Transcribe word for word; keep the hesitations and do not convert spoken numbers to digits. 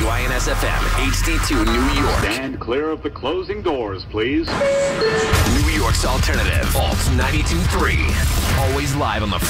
W I N S F M, H D two New York. Stand clear of the closing doors, please. New York's alternative, Alt ninety-two point three. Always live on the